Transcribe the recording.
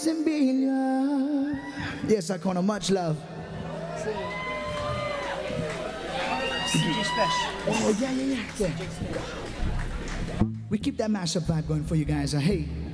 Simbilia. Yes, Icona, much love. Oh, yeah. We keep that mashup vibe going for you guys. Hey.